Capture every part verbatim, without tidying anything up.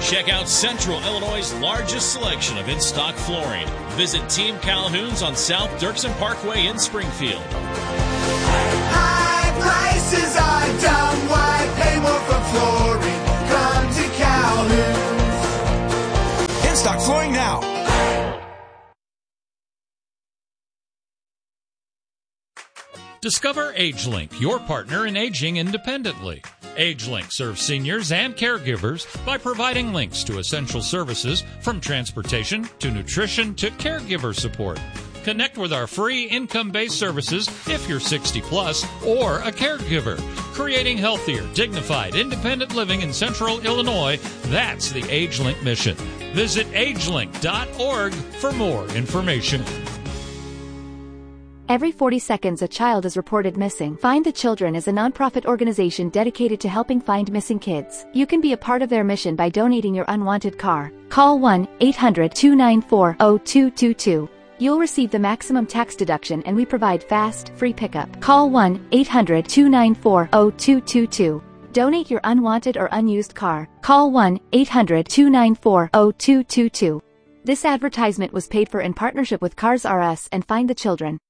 Check out Central Illinois' largest selection of in-stock flooring. Visit Team Calhoun's on South Dirksen Parkway in Springfield. High prices are dumb. Why pay more for flooring? Come to Calhoun's. In-stock flooring now. Discover AgeLink, your partner in aging independently. AgeLink serves seniors and caregivers by providing links to essential services from transportation to nutrition to caregiver support. Connect with our free income-based services if you're sixty plus or a caregiver. Creating healthier, dignified, independent living in Central Illinois, that's the AgeLink mission. Visit agelink dot org for more information. Every forty seconds, a child is reported missing. Find the Children is a nonprofit organization dedicated to helping find missing kids. You can be a part of their mission by donating your unwanted car. Call one eight hundred two nine four zero two two two. You'll receive the maximum tax deduction, and we provide fast, free pickup. Call one eight hundred two nine four zero two two two. Donate your unwanted or unused car. Call one eight hundred two nine four zero two two two. This advertisement was paid for in partnership with Cars R Us and Find the Children.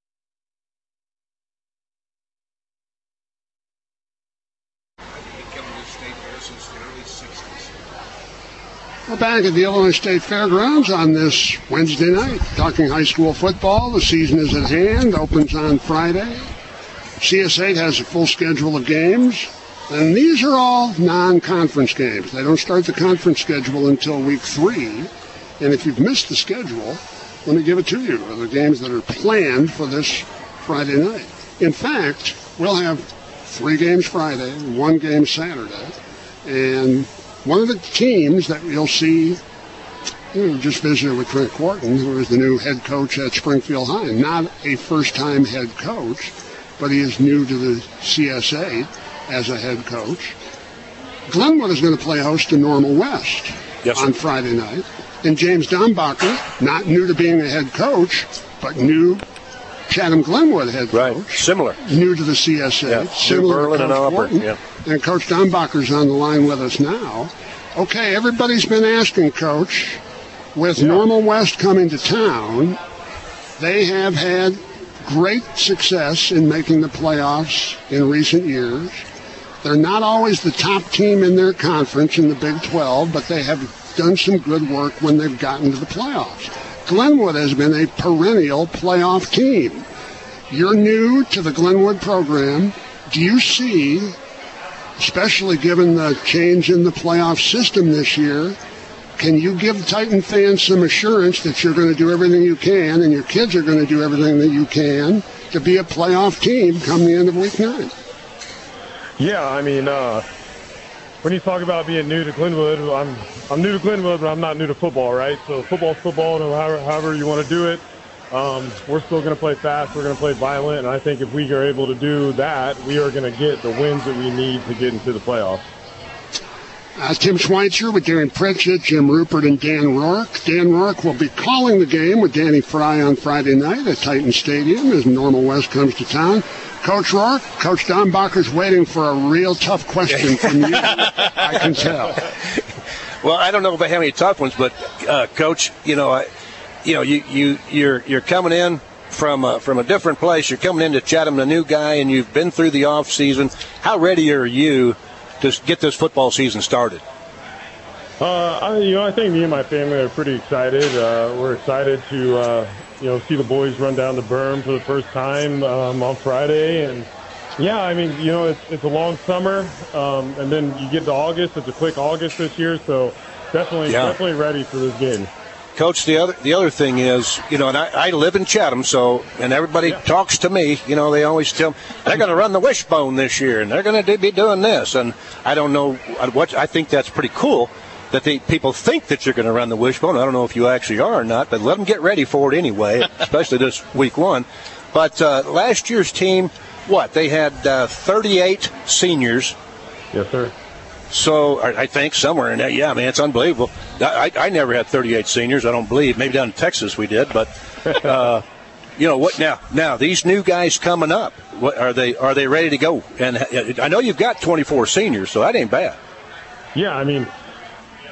We're back at the Illinois State Fairgrounds on this Wednesday night, talking high school football. The season is at hand, opens on Friday. C S eight has a full schedule of games, and these are all non-conference games. They don't start the conference schedule until week three, and if you've missed the schedule, let me give it to you. The games that are planned for this Friday night. In fact, we'll have three games Friday, one game Saturday, and one of the teams that you'll see, you know, just visited with Trent Quarton, who is the new head coach at Springfield High. Not a first-time head coach, but he is new to the C S A as a head coach. Glenwood is going to play host to Normal West yes, on Friday night. And James Dombacher, not new to being a head coach, but new Chatham-Glenwood head coach. Right, similar. New to the C S A. Yeah. Similar Berlin to Coach and Quarton. yeah. And Coach Dombacher's on the line with us now. Okay, everybody's been asking, Coach, with yeah. Normal West coming to town, they have had great success in making the playoffs in recent years. They're not always the top team in their conference in the Big twelve, but they have done some good work when they've gotten to the playoffs. Glenwood has been a perennial playoff team. You're new to the Glenwood program. Do you see, especially given the change in the playoff system this year, can you give Titan fans some assurance that you're going to do everything you can and your kids are going to do everything that you can to be a playoff team come the end of week nine? Yeah, I mean, uh, when you talk about being new to Glenwood, I'm I'm new to Glenwood, but I'm not new to football, right? So football's football, no however, however you want to do it. Um, we're still going to play fast. We're going to play violent. And I think if we are able to do that, we are going to get the wins that we need to get into the playoffs. Uh, Tim Schweitzer with Darren Pritchett, Jim Rupert, and Dan Rourke. Dan Rourke will be calling the game with Danny Fry on Friday night at Titan Stadium as Normal West comes to town. Coach Rourke, Coach Dombacher's waiting for a real tough question from you. I can tell. Well, I don't know if I have any tough ones, but uh, Coach, you know, I, you know, you you you're you're coming in from a, from a different place. You're coming into Chatham, a new guy, and you've been through the off season. How ready are you to get this football season started? Uh, I, you know, I think me and my family are pretty excited. Uh, we're excited to, uh, you know, see the boys run down the berm for the first time um, on Friday. And, yeah, I mean, you know, it's, it's a long summer. Um, and then you get to August. It's a quick August this year. So definitely, yeah. definitely ready for this game. Coach, the other the other thing is, you know, and I, I live in Chatham, so, and everybody yeah. talks to me, you know, they always tell me, they're going to run the wishbone this year, and they're going to be doing this. And I don't know what, I think that's pretty cool that the people think that you're going to run the wishbone. I don't know if you actually are or not, but let them get ready for it anyway, especially this week one. But uh, last year's team, what, they had uh, thirty-eight seniors. Yes, sir. So I think somewhere in that, yeah, man, it's unbelievable. I, I never had thirty-eight seniors, I don't believe. Maybe down in Texas we did, but uh, you know what? Now, now these new guys coming up, what, are they are they ready to go? And I know you've got twenty-four seniors, so that ain't bad. Yeah, I mean,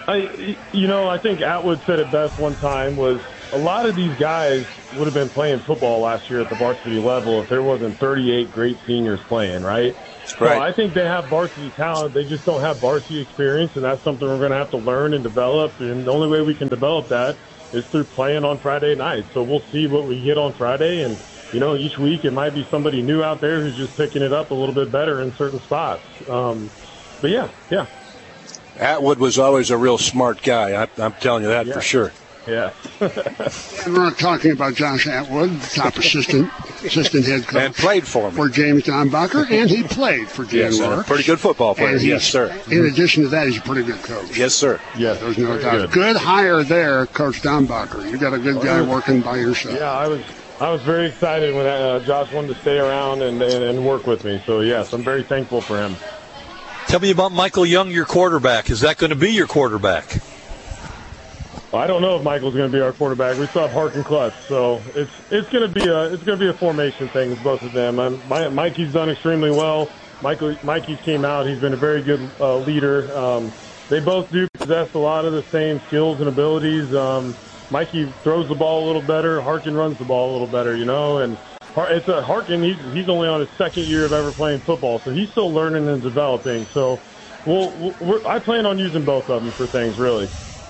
I, you know, I think Atwood said it best one time was a lot of these guys would have been playing football last year at the varsity level if there wasn't thirty-eight great seniors playing, right? Right. So I think they have varsity talent. They just don't have varsity experience, and that's something we're going to have to learn and develop. And the only way we can develop that is through playing on Friday night. So we'll see what we get on Friday, and you know, each week it might be somebody new out there who's just picking it up a little bit better in certain spots. Um, but yeah, yeah. Atwood was always a real smart guy. I, I'm telling you that yeah. for sure. Yeah. And we're not talking about Josh Atwood, top assistant assistant head coach. And played for me. For James Dombacher, and he played for Jan Yes, Moore. pretty good football player. And Yes, sir. In addition to that, he's a pretty good coach. Yes, sir. Yes, There's no very doubt. good. Good hire there, Coach Dombacher. You got a good guy working by yourself. Yeah, I was I was very excited when uh, Josh wanted to stay around and, and, and work with me. So, yes, I'm very thankful for him. Tell me about Michael Young, your quarterback. Is that going to be your quarterback? Well, I don't know if Michael's going to be our quarterback. We still have Harkin Klutz, so it's it's going to be a it's going to be a formation thing with both of them. Um, my, Mikey's done extremely well. Michael Mikey's came out. He's been a very good uh, leader. Um, they both do possess a lot of the same skills and abilities. Um, Mikey throws the ball a little better. Harkin runs the ball a little better, you know. And it's a Harkin. He's he's only on his second year of ever playing football, so he's still learning and developing. So, we'll, we're, I plan on using both of them for things, really.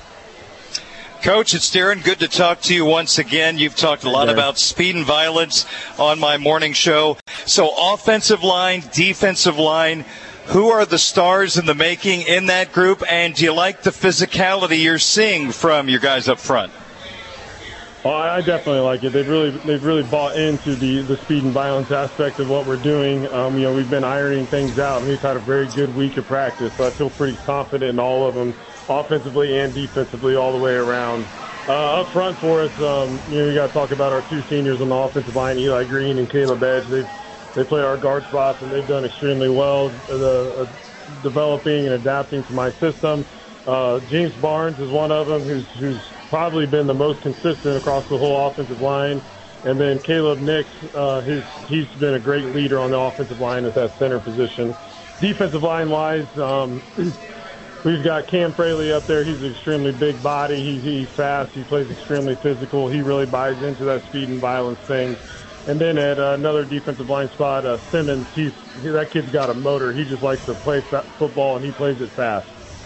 Coach, it's Darren. Good to talk to you once again. You've talked a lot Darren. about speed and violence on my morning show. So offensive line, defensive line, who are the stars in the making in that group? And do you like the physicality you're seeing from your guys up front? Oh, I definitely like it. They've really they've really bought into the, the speed and violence aspect of what we're doing. Um, you know, we've been ironing things out, and we've had a very good week of practice. So I feel pretty confident in all of them, offensively and defensively, all the way around. Uh, up front for us, um, you know, you got to talk about our two seniors on the offensive line, Eli Green and Caleb Edge. They they play our guard spots, and they've done extremely well, uh, uh, developing and adapting to my system. Uh, James Barnes is one of them who's who's probably been the most consistent across the whole offensive line. And then Caleb Nix, uh, his, he's been a great leader on the offensive line at that center position. Defensive line-wise, um, we've got Cam Fraley up there. He's an extremely big body. He's, he's fast. He plays extremely physical. He really buys into that speed and violence thing. And then at uh, another defensive line spot, uh, Simmons, he's, he, that kid's got a motor. He just likes to play fa- football, and he plays it fast.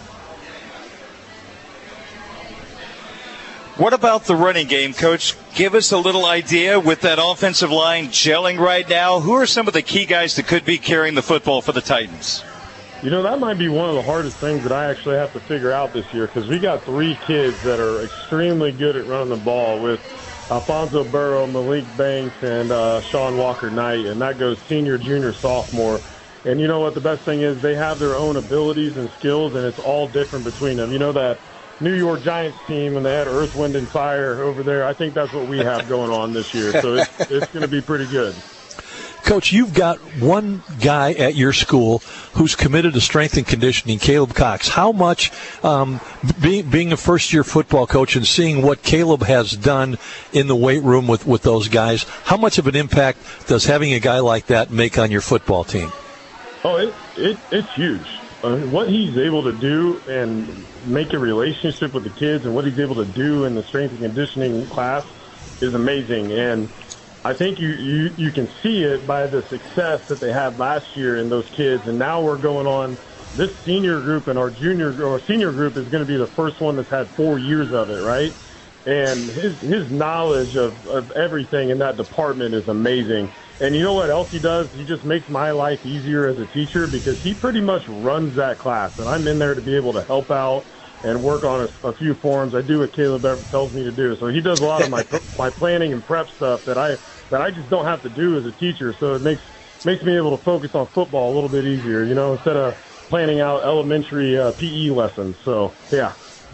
What about the running game, Coach? Give us a little idea with that offensive line gelling right now. Who are some of the key guys that could be carrying the football for the Titans? You know, that might be one of the hardest things that I actually have to figure out this year, because we got three kids that are extremely good at running the ball with Alfonso Burrow, Malik Banks, and uh, Sean Walker-Knight, and that goes senior, junior, sophomore. And you know what? The best thing is they have their own abilities and skills, and it's all different between them. You know that New York Giants team, and they had Earth, Wind, and Fire over there. I think that's what we have going on this year, so it's, it's going to be pretty good. Coach, you've got one guy at your school who's committed to strength and conditioning, Caleb Cox. How much, um, being, being a first-year football coach and seeing what Caleb has done in the weight room with, with those guys, how much of an impact does having a guy like that make on your football team? Oh, it, it it's huge. Uh, what he's able to do and make a relationship with the kids and what he's able to do in the strength and conditioning class is amazing. And I think you, you, you can see it by the success that they had last year in those kids. And now we're going on this senior group, and our junior or senior group is going to be the first one that's had four years of it, right? And his his knowledge of, of everything in that department is amazing. And you know what else he does? He just makes my life easier as a teacher, because he pretty much runs that class. And I'm in there to be able to help out and work on a, a few forms. I do what Caleb tells me to do. So he does a lot of my my planning and prep stuff that I that I just don't have to do as a teacher. So it makes makes me able to focus on football a little bit easier, you know, instead of planning out elementary uh, P E lessons. So, yeah.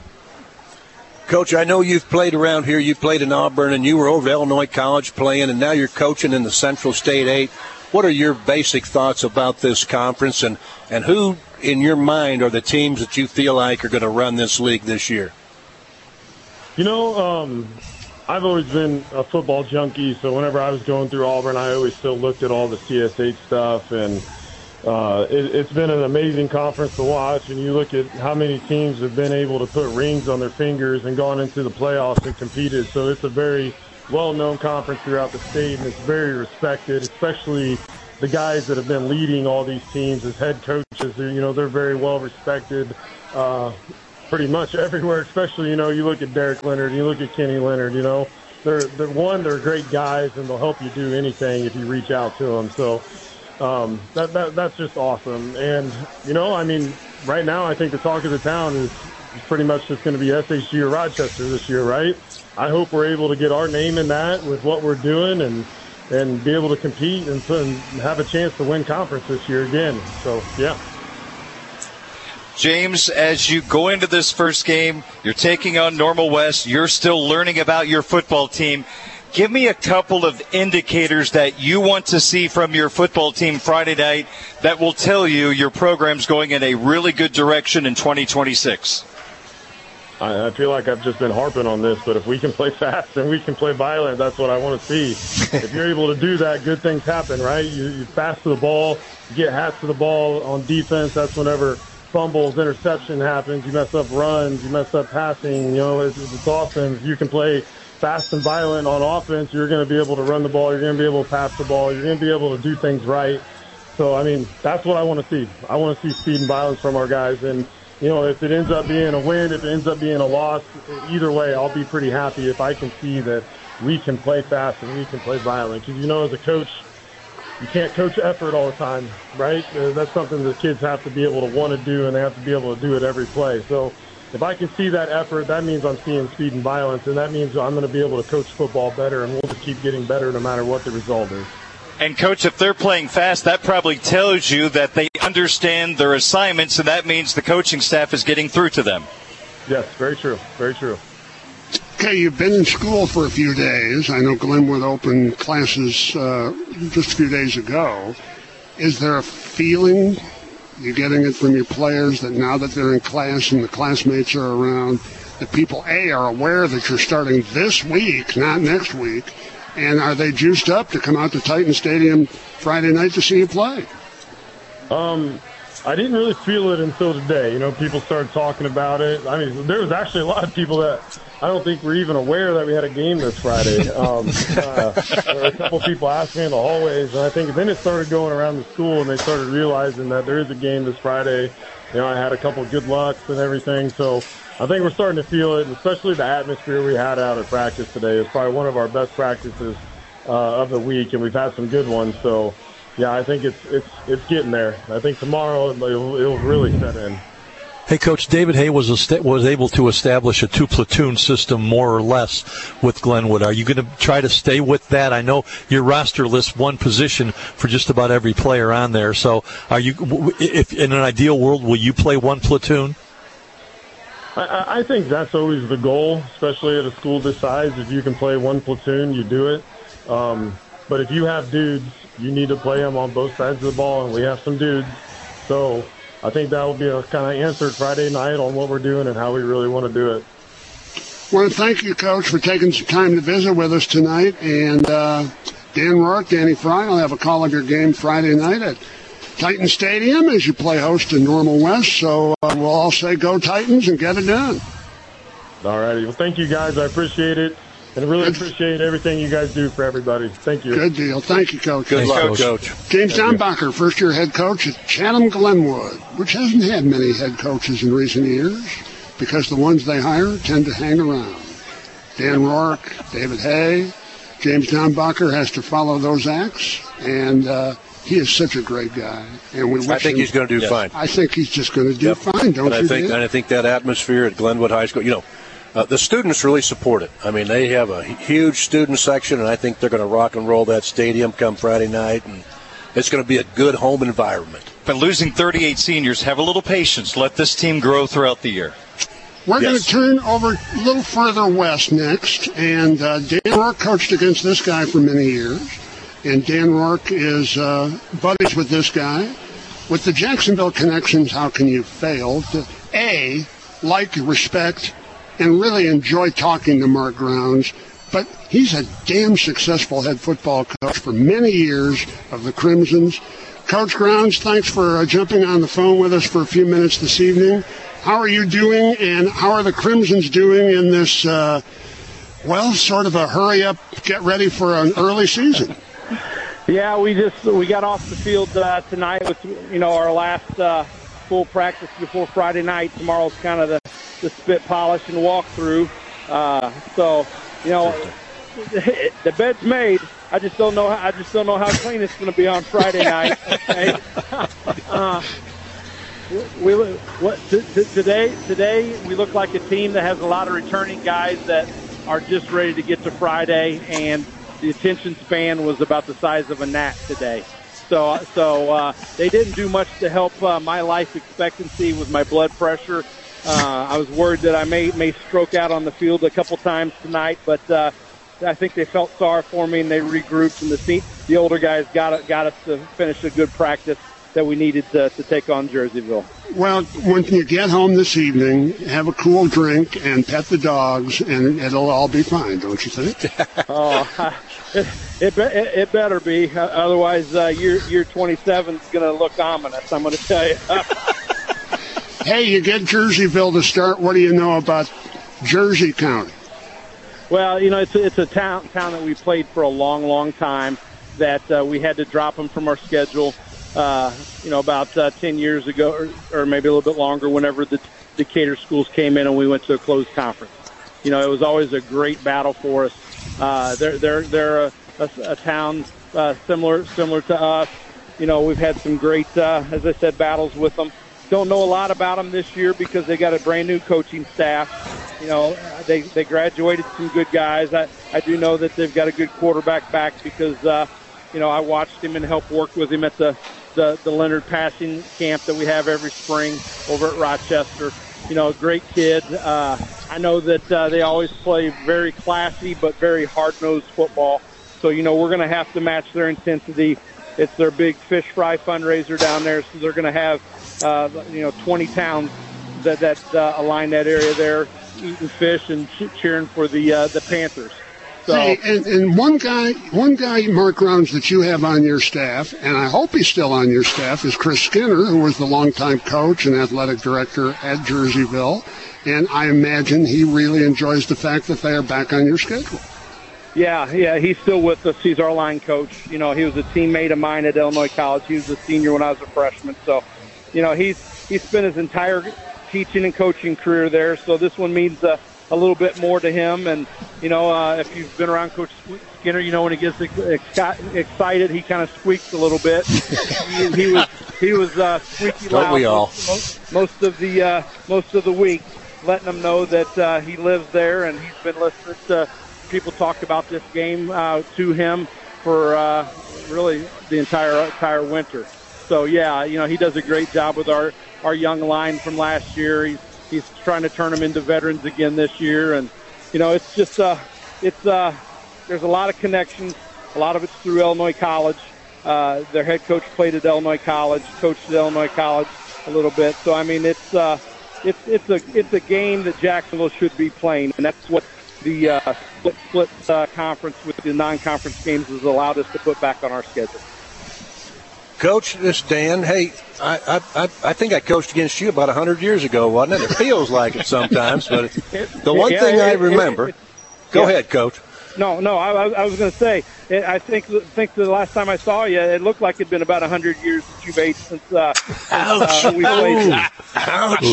Coach, I know you've played around here. You played in Auburn, and you were over at Illinois College playing, and now you're coaching in the Central State eight. What are your basic thoughts about this conference, and, and who, in your mind, are the teams that you feel like are going to run this league this year? You know, um, I've always been a football junkie, so whenever I was going through Auburn, I always still looked at all the C S eight stuff, and uh, it, it's been an amazing conference to watch. And you look at how many teams have been able to put rings on their fingers and gone into the playoffs and competed. So it's a very well-known conference throughout the state, and it's very respected, especially the guys that have been leading all these teams as head coaches. You know, they're very well respected uh, pretty much everywhere, especially, you know, you look at Derek Leonard, you look at Kenny Leonard, you know. They're, they're one, they're great guys, and they'll help you do anything if you reach out to them. So um, that, that that's just awesome. And, you know, I mean, right now I think the talk of the town is pretty much just going to be S H G or Rochester this year, right? I hope we're able to get our name in that with what we're doing and and be able to compete and, and have a chance to win conference this year again. So, yeah. James, as you go into this first game, you're taking on Normal West. You're still learning about your football team. Give me a couple of indicators that you want to see from your football team Friday night that will tell you your program's going in a really good direction in twenty twenty-six. I feel like I've just been harping on this, but if we can play fast and we can play violent, that's what I want to see. If you're able to do that, good things happen, right? You, you fast to the ball, you get hats to the ball on defense. That's whenever fumbles, interception happens. You mess up runs, you mess up passing. You know, it's, it's awesome. If you can play fast and violent on offense, you're going to be able to run the ball. You're going to be able to pass the ball. You're going to be able to do things right. So, I mean, that's what I want to see. I want to see speed and violence from our guys. And, you know, if it ends up being a win, if it ends up being a loss, either way, I'll be pretty happy if I can see that we can play fast and we can play violent. Because, you know, as a coach, you can't coach effort all the time, right? That's something that kids have to be able to want to do, and they have to be able to do it every play. So if I can see that effort, that means I'm seeing speed and violence, and that means I'm going to be able to coach football better, and we'll just keep getting better no matter what the result is. And, Coach, if they're playing fast, that probably tells you that they understand their assignments, and that means the coaching staff is getting through to them. Yes, very true, very true. Okay, you've been in school for a few days. I know Glenwood opened classes uh, just a few days ago. Is there a feeling, you're getting it from your players, that now that they're in class and the classmates are around, that people, A, are aware that you're starting this week, not next week, and are they juiced up to come out to Titan Stadium Friday night to see you play? Um, I didn't really feel it until today. You know, people started talking about it. I mean, there was actually a lot of people that I don't think were even aware that we had a game this Friday. Um, uh, there were a couple people asking me in the hallways, and I think then it started going around the school, and they started realizing that there is a game this Friday. You know, I had a couple of good lucks and everything, so I think we're starting to feel it, and especially the atmosphere we had out at practice today. It was probably one of our best practices uh, of the week, and we've had some good ones. So, yeah, I think it's it's it's getting there. I think tomorrow it'll, it'll really set in. Hey, Coach, David Hay was a, was able to establish a two-platoon system more or less with Glenwood. Are you going to try to stay with that? I know your roster lists one position for just about every player on there. So are you, if in an ideal world, will you play one platoon? I, I think that's always the goal, especially at a school this size. If you can play one platoon, you do it. Um, but if you have dudes, you need to play them on both sides of the ball, and we have some dudes. So I think that will be a kind of answer Friday night on what we're doing and how we really want to do it. I want to thank you, Coach, for taking some time to visit with us tonight. And uh, Dan Rourke, Danny Fry will have a call of your game Friday night at Titan Stadium as you play host to Normal West. So uh, we'll all say go Titans and get it done. All righty. Well, thank you, guys. I appreciate it. And I really Good. appreciate everything you guys do for everybody. Thank you. Good deal. Thank you, Coach. Good luck, Coach. Coach. James Dombacher, first-year head coach at Chatham Glenwood, which hasn't had many head coaches in recent years because the ones they hire tend to hang around. Dan Rourke, David Hay, James Dombacher has to follow those acts, and uh, he is such a great guy. And we wish I think him, he's going to do yes. fine. I think he's just going to do yep. fine, don't and you I think, Dan? And I think that atmosphere at Glenwood High School, you know, Uh, the students really support it. I mean, they have a huge student section, and I think they're going to rock and roll that stadium come Friday night, and it's going to be a good home environment. But losing thirty-eight seniors, have a little patience. Let this team grow throughout the year. We're Yes. going to turn over a little further west next, and uh, Dan Rourke coached against this guy for many years, and Dan Rourke is uh, buddies with this guy. With the Jacksonville connections, how can you fail to, A, like, respect, and really enjoy talking to Mark Grounds, but he's a damn successful head football coach for many years of the Crimsons. Coach Grounds, thanks for uh, jumping on the phone with us for a few minutes this evening. How are you doing, and how are the Crimsons doing in this, uh, well, sort of a hurry-up, get ready for an early season? Yeah, we just we got off the field uh, tonight with, you know, our last uh, full practice before Friday night. Tomorrow's kind of the, the spit polish and walkthrough. Uh, so, you know, the bed's made. I just don't know. I just don't know how clean it's going to be on Friday night. Okay? uh, we, we what t- t- today? Today we look like a team that has a lot of returning guys that are just ready to get to Friday, and the attention span was about the size of a gnat today. So, so uh, they didn't do much to help uh, my life expectancy with my blood pressure. Uh, I was worried that I may may stroke out on the field a couple times tonight, but. Uh, I think they felt sorry for me, and they regrouped, and the the older guys got got us to finish a good practice that we needed to, to take on Jerseyville. Well, when you get home this evening, have a cool drink and pet the dogs, and it'll all be fine, don't you think? oh, it, it, it, it better be. Otherwise, uh, year, year twenty-seven is going to look ominous, I'm going to tell you. Hey, you get Jerseyville to start. What do you know about Jersey County? Well, you know, it's a, it's a town town that we played for a long, long time, that uh, we had to drop them from our schedule, uh, you know, about uh, ten years ago, or, or maybe a little bit longer, whenever the Decatur schools came in and we went to a closed conference. You know, it was always a great battle for us. Uh, they're they're they're a, a, a town uh, similar similar to us. You know, we've had some great, uh, as I said, battles with them. Don't know a lot about them this year because they got a brand new coaching staff. You know, they, they graduated some good guys. I, I do know that they've got a good quarterback back because, uh, you know, I watched him and helped work with him at the, the, the Leonard passing camp that we have every spring over at Rochester. You know, a great kid. Uh, I know that uh, they always play very classy but very hard-nosed football. So, you know, we're going to have to match their intensity. It's their big fish fry fundraiser down there, so they're going to have, uh, you know, twenty towns that, that uh, align that area there, eating fish and cheering for the uh, the Panthers. So, hey, and, and one guy, one guy, Mark Grounds, that you have on your staff, and I hope he's still on your staff, is Chris Skinner, who was the longtime coach and athletic director at Jerseyville, and I imagine he really enjoys the fact that they are back on your schedule. Yeah, yeah, he's still with us. He's our line coach. You know, he was a teammate of mine at Illinois College. He was a senior when I was a freshman. So, you know, he's he's spent his entire teaching and coaching career there. So this one means uh, a little bit more to him. And, you know, uh, if you've been around Coach Skinner, you know when he gets ex- excited, he kind of squeaks a little bit. he, he was he was uh, squeaky loud. Don't we all? Most, most of the uh, most of the week, letting them know that uh, he lives there and he's been listening to people talk about this game uh, to him for uh, really the entire entire winter. So yeah, you know, he does a great job with our, our young line from last year. He's he's trying to turn them into veterans again this year, and you know, it's just uh, it's uh, there's a lot of connections. A lot of it's through Illinois College. Uh, their head coach played at Illinois College, coached at Illinois College a little bit. So I mean, it's uh, it's it's a it's a game that Jacksonville should be playing, and that's what the uh, split, split uh, conference with the non-conference games has allowed us to put back on our schedule. Coach, this is Dan. Hey, I, I I think I coached against you about one hundred years ago, wasn't it? It feels like it sometimes, but the one yeah, thing it, I it, remember. It, it, go yeah. ahead, Coach. No, no, I, I was going to say, I think think the last time I saw you, it looked like it'd been about one hundred years that you've aged since, uh, since uh, we played. Ouch.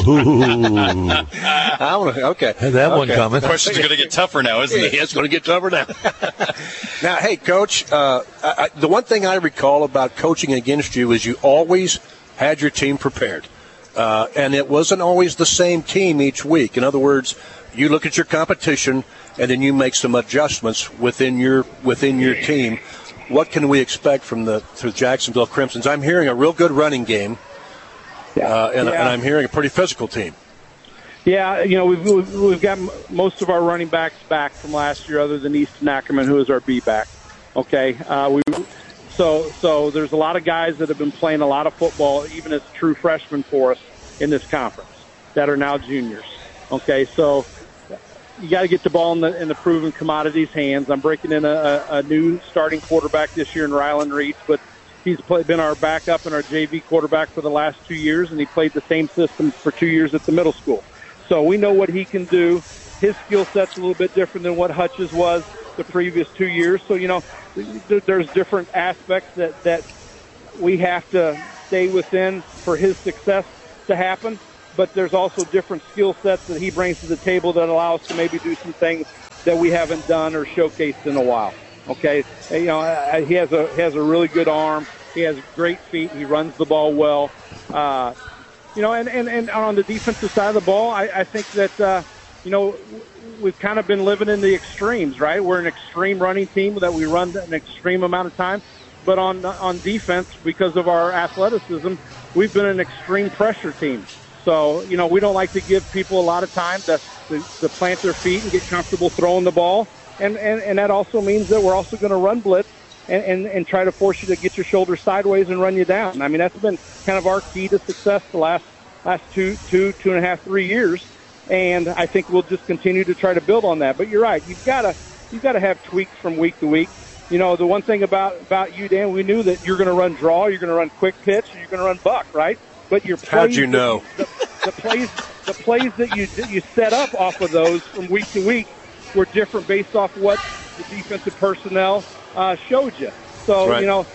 I wanna, okay. Had that okay. one coming. The questions are going to get tougher now, isn't it? Yeah, it's going to get tougher now. Now, hey, Coach, uh, I, I, the one thing I recall about coaching against you is you always had your team prepared. Uh, and it wasn't always the same team each week. In other words, you look at your competition, and then you make some adjustments within your within your team. What can we expect from the, the Jacksonville Crimsons? I'm hearing a real good running game, uh, and, yeah. and I'm hearing a pretty physical team. Yeah, you know, we've, we've we've got most of our running backs back from last year, other than Easton Ackerman, who is our B back. Okay, uh, we so so there's a lot of guys that have been playing a lot of football, even as true freshmen for us in this conference, that are now juniors. Okay, so you got to get the ball in the in the proven commodities' hands. I'm breaking in a, a new starting quarterback this year in Ryland Reeds, but he's play, been our backup and our J V quarterback for the last two years, and he played the same system for two years at the middle school. So we know what he can do. His skill set's a little bit different than what Hutch's was the previous two years. So, you know, there's different aspects that, that we have to stay within for his success to happen. But there's also different skill sets that he brings to the table that allow us to maybe do some things that we haven't done or showcased in a while. Okay, you know, he has a he has a really good arm. He has great feet. He runs the ball well. Uh, you know, and, and, and on the defensive side of the ball, I, I think that, uh, you know, we've kind of been living in the extremes, right? We're an extreme running team that we run an extreme amount of time. But on on defense, because of our athleticism, we've been an extreme pressure team. So, you know, we don't like to give people a lot of time to, to, to plant their feet and get comfortable throwing the ball. And, and, and that also means that we're also going to run blitz and, and, and try to force you to get your shoulders sideways and run you down. I mean, that's been kind of our key to success the last last two, two, two and a half, three years. And I think we'll just continue to try to build on that. But you're right. You've got to you've got to have tweaks from week to week. You know, the one thing about, about you, Dan, we knew that you're going to run draw, you're going to run quick pitch, and you're going to run buck, right? But your plays, how'd you know? The, the plays, the plays that you that you set up off of those from week to week were different based off what the defensive personnel uh, showed you. So right. you know,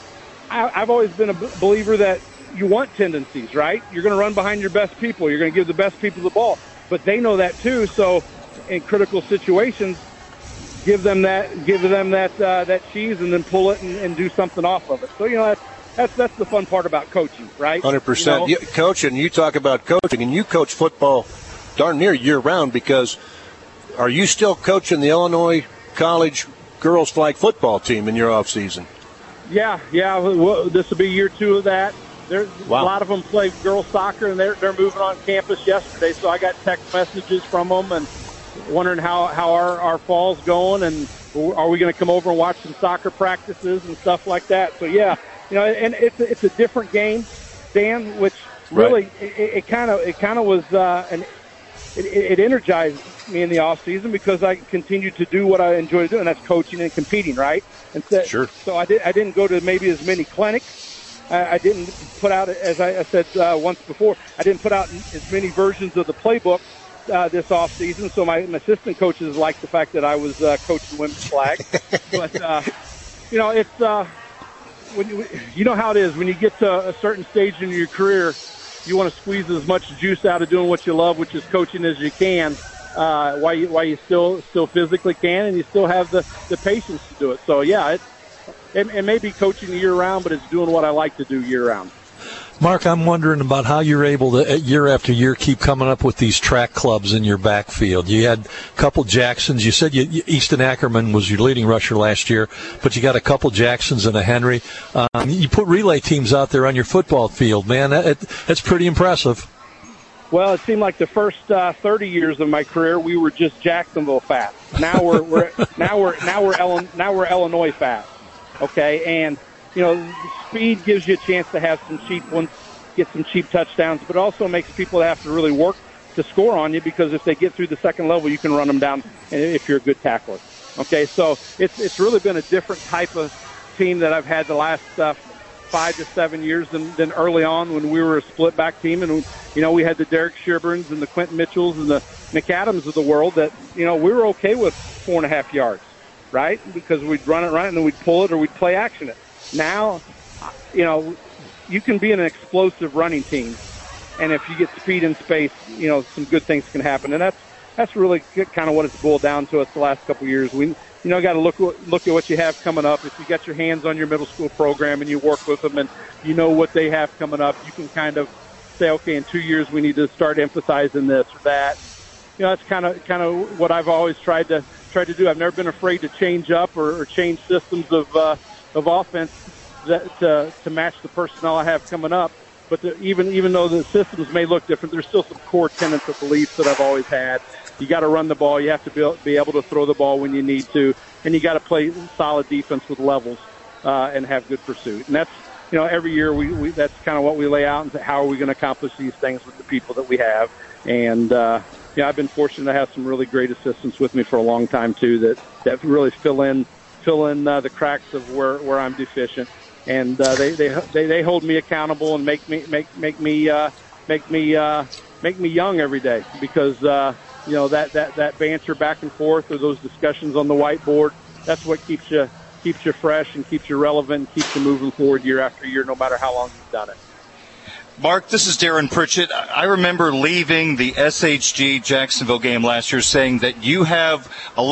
I, I've always been a b- believer that you want tendencies, right? You're going to run behind your best people. You're going to give the best people the ball, but they know that too. So in critical situations, give them that, give them that uh, that cheese, and then pull it and, and do something off of it. So you know that's. That's that's the fun part about coaching, right? one hundred percent. You know? You, coaching, you talk about coaching, and you coach football darn near year-round because are you still coaching the Illinois College girls flag football team in your off-season? Yeah, yeah. Well, this will be year two of that. There's wow. A lot of them play girls soccer, and they're, they're moving on campus yesterday, so I got text messages from them and wondering how, how our, our fall's going, and are we going to come over and watch some soccer practices and stuff like that. So, yeah. You know, and it's a, it's a different game, Dan. Which really right. it kind of it kind of was uh, an it, it energized me in the off season because I continued to do what I enjoy doing. That's coaching and competing, right? And so, sure. So I did. I didn't go to maybe as many clinics. I, I didn't put out, as I, I said uh, once before, I didn't put out as many versions of the playbook uh, this off season. So my, my assistant coaches liked the fact that I was uh, coaching women's flag, but uh, you know it's. Uh, When you, you know how it is when you get to a certain stage in your career, you want to squeeze as much juice out of doing what you love, which is coaching, as you can, uh, while you while you still still physically can, and you still have the, the patience to do it. So yeah, it, it it may be coaching year round, but it's doing what I like to do year round. Mark, I'm wondering about how you're able to, year after year, keep coming up with these track clubs in your backfield. You had a couple Jacksons. You said you, Easton Ackerman was your leading rusher last year, but you got a couple Jacksons and a Henry. Um, you put relay teams out there on your football field, man. That, that's pretty impressive. Well, it seemed like the first uh, thirty years of my career, we were just Jacksonville fast. Now we're, we're now we're now we're Illinois, now we're Illinois fast. Okay, and. You know, speed gives you a chance to have some cheap ones, get some cheap touchdowns, but it also makes people have to really work to score on you because if they get through the second level, you can run them down if you're a good tackler. Okay, so it's it's really been a different type of team that I've had the last uh, five to seven years than, than early on when we were a split-back team. And, you know, we had the Derek Shiburns and the Quentin Mitchells and the McAdams of the world that, you know, we were okay with four and a half yards, right, because we'd run it right and then we'd pull it or we'd play action it. Now, you know, you can be an explosive running team, and if you get speed in space, you know, some good things can happen. And that's that's really kind of what it's boiled down to us the last couple of years. We, you know, got to look look at what you have coming up. If you got your hands on your middle school program and you work with them and you know what they have coming up, you can kind of say, okay, in two years we need to start emphasizing this or that. You know, that's kind of kind of what I've always tried to tried to do. I've never been afraid to change up or, or change systems of. Uh, of offense that, to, to match the personnel I have coming up. But the, even even though the systems may look different, there's still some core tenets of beliefs that I've always had. You got to run the ball. You have to be, be able to throw the ball when you need to. And you got to play solid defense with levels uh, and have good pursuit. And that's, you know, every year we, we that's kind of what we lay out and say, how are we going to accomplish these things with the people that we have. And, uh, yeah, I've been fortunate to have some really great assistants with me for a long time, too, that, that really fill in fill in uh, the cracks of where, where I'm deficient. and uh, they, they they they hold me accountable and make me make make me uh, make me uh, make me young every day, because uh, you know that, that, that banter back and forth, or those discussions on the whiteboard, that's what keeps you keeps you fresh and keeps you relevant and keeps you moving forward year after year, no matter how long you've done it. Mark, this is Darren Pritchett. I remember leaving the S H G Jacksonville game last year saying that you have a lot